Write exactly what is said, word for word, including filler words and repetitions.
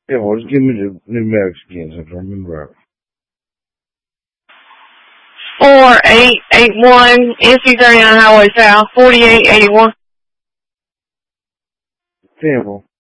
Yeah, well, just give me the New Mexican since I'm in the route. four eight eight one N C thirty-nine Highway South, forty-eight eighty-one. Temple.